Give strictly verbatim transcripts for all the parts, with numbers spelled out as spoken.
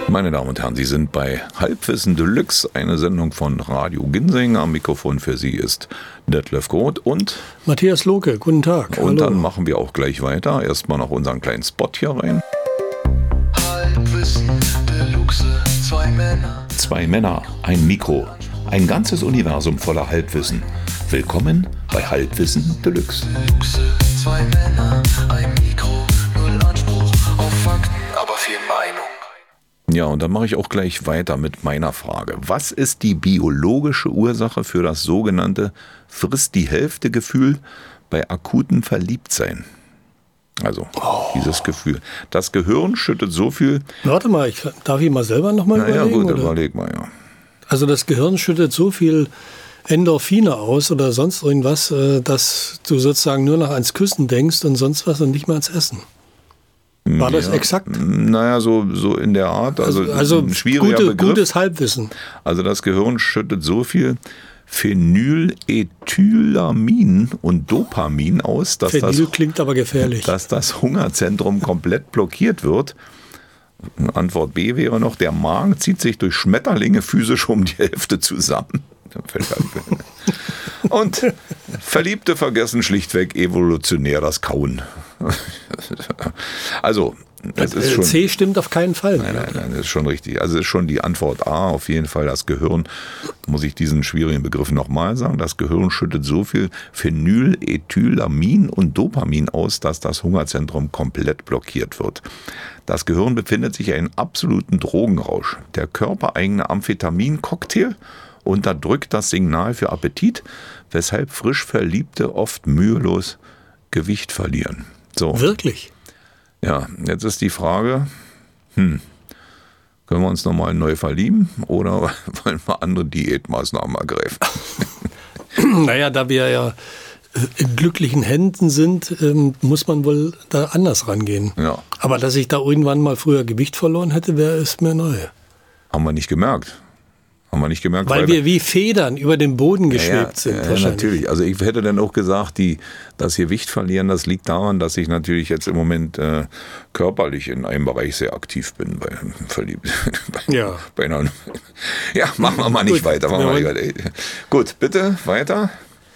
Meine Damen und Herren, Sie sind bei Halbwissen Deluxe, eine Sendung von Radio Ginsing. Am Mikrofon für Sie ist Detlef Groth und Matthias Lohke. Guten Tag. Und Hallo. Dann machen wir auch gleich weiter. Erstmal noch unseren kleinen Spot hier rein. Halbwissen Deluxe, zwei Männer. Zwei Männer, ein Mikro, ein ganzes Universum voller Halbwissen. Willkommen bei Halbwissen Deluxe. Deluxe, zwei Männer, ein Mikro, null Anspruch auf Fakten, aber viel Meinung. Ja, und dann mache ich auch gleich weiter mit meiner Frage. Was ist die biologische Ursache für das sogenannte Frisst-die-Hälfte-Gefühl bei akutem Verliebtsein? Also, oh. dieses Gefühl. Das Gehirn schüttet so viel... Warte mal, ich, darf ich mal selber nochmal überlegen? Ja, gut, oder? überleg mal, ja. Also das Gehirn schüttet so viel Endorphine aus oder sonst irgendwas, dass du sozusagen nur noch ans Küssen denkst und sonst was und nicht mehr ans Essen. War das ja, exakt? Naja, so, so in der Art. Also, also, also ein schwieriger gute, Begriff. Gutes Halbwissen. Also das Gehirn schüttet so viel Phenylethylamin und Dopamin aus, dass Phenyl das, klingt aber gefährlich. dass das Hungerzentrum komplett blockiert wird. Antwort B wäre noch, der Magen zieht sich durch Schmetterlinge physisch um die Hälfte zusammen. Und Verliebte vergessen schlichtweg evolutionär das Kauen. Also, es ist schon, C stimmt auf keinen Fall. Nein, nein, nein, das ist schon richtig. Also, es ist schon die Antwort A, auf jeden Fall das Gehirn, muss ich diesen schwierigen Begriff nochmal sagen, das Gehirn schüttet so viel Phenylethylamin und Dopamin aus, dass das Hungerzentrum komplett blockiert wird. Das Gehirn befindet sich ja in absoluten Drogenrausch. Der körpereigene Amphetamin-Cocktail unterdrückt das Signal für Appetit, weshalb frisch Verliebte oft mühelos Gewicht verlieren. So. Wirklich? Ja, jetzt ist die Frage, hm, können wir uns nochmal neu verlieben oder wollen wir andere Diätmaßnahmen ergreifen? Naja, da wir ja in glücklichen Händen sind, muss man wohl da anders rangehen. Ja. Aber dass ich da irgendwann mal früher Gewicht verloren hätte, wäre es mir neu. Haben wir nicht gemerkt. Haben wir nicht gemerkt. Weil, weil wir wie Federn über den Boden geschwebt ja, sind. Ja, ja, natürlich. Also ich hätte dann auch gesagt, die, das Gewicht verlieren, das liegt daran, dass ich natürlich jetzt im Moment äh, körperlich in einem Bereich sehr aktiv bin. Bei, verliebt. Ja. bei einer, ja, machen wir mal nicht gut, weiter. Machen wir nicht weiter. Gut, bitte, weiter.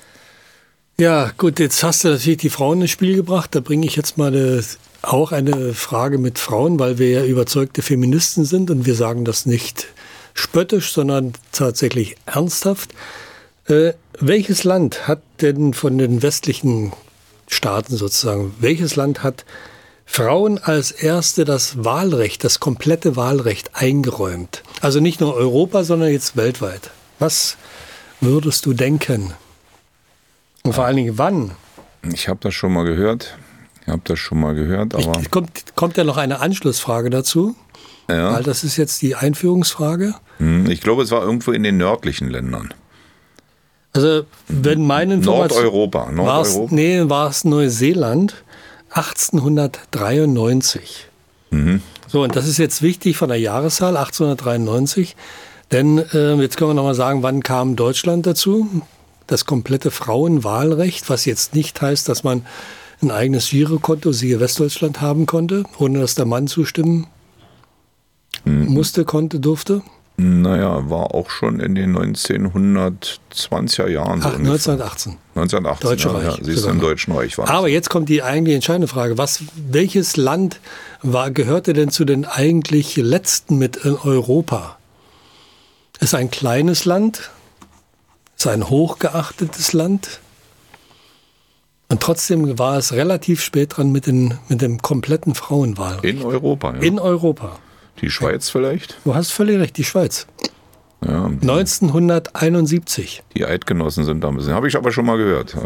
Ja, gut, jetzt hast du natürlich die Frauen ins Spiel gebracht. Da bringe ich jetzt mal eine, auch eine Frage mit Frauen, weil wir ja überzeugte Feministen sind und wir sagen das nicht spöttisch, sondern tatsächlich ernsthaft. Äh, welches Land hat denn von den westlichen Staaten sozusagen, welches Land hat Frauen als erste das Wahlrecht, das komplette Wahlrecht eingeräumt? Also nicht nur Europa, sondern jetzt weltweit. Was würdest du denken? Und vor allen Dingen wann? Ich habe das schon mal gehört. Ich habe das schon mal gehört, aber... Ich, kommt, kommt ja noch eine Anschlussfrage dazu? Ja. Weil das ist jetzt die Einführungsfrage. Ich glaube, es war irgendwo in den nördlichen Ländern. Also, wenn meine Information... Nordeuropa. Nordeuropa. Nee, war es Neuseeland, achtzehnhundertdreiundneunzig. Mhm. So, und das ist jetzt wichtig von der Jahreszahl, achtzehnhundertdreiundneunzig. Denn äh, jetzt können wir nochmal sagen, wann kam Deutschland dazu? Das komplette Frauenwahlrecht, was jetzt nicht heißt, dass man ein eigenes Girokonto, siehe Westdeutschland, haben konnte, ohne dass der Mann zustimmen musste, konnte, durfte? Naja, war auch schon in den neunzehnhundertzwanziger Jahren. So Ach, neunzehnhundertachtzehn. neunzehnhundertachtzehn, Deutsche ja, Reich. Ja, siehst du, im Deutschen Reich war Aber jetzt kommt die eigentlich entscheidende Frage. Was, welches Land war, gehörte denn zu den eigentlich letzten mit in Europa? Ist ein kleines Land? Ist ein hochgeachtetes Land? Und trotzdem war es relativ spät dran mit, den, mit dem kompletten Frauenwahlrecht. In Europa, ja. In Europa. Die Schweiz vielleicht? Du hast völlig recht, die Schweiz. Ja, neunzehnhunderteinundsiebzig. Die Eidgenossen sind da ein bisschen. Habe ich aber schon mal gehört.